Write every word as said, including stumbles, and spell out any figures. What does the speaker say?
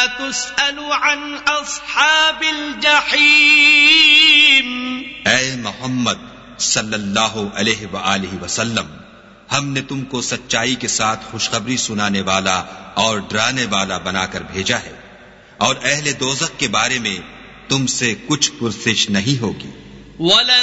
तुस्अलु अन अस्हाबिल जहीम। ऐ मोहम्मद सल्लल्लाहु अलैहि व आलिहि वसल्लम, हमने तुमको सच्चाई के साथ खुशखबरी सुनाने वाला और डराने वाला बनाकर भेजा है, और अहले दोज़ख के बारे में तुमसे कुछ पुरसिश नहीं होगी।